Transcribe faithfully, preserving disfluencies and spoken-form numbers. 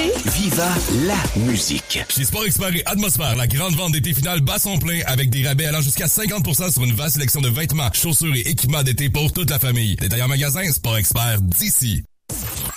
écoutez Viva la musique. Chez Sport Expert et Atmosphère, la grande vente d'été finale bat son plein avec des rabais allant jusqu'à cinquante pour cent sur une vaste sélection de vêtements, chaussures et équipements d'été pour toute la famille. Détail en magasin, Sport Expert d'ici.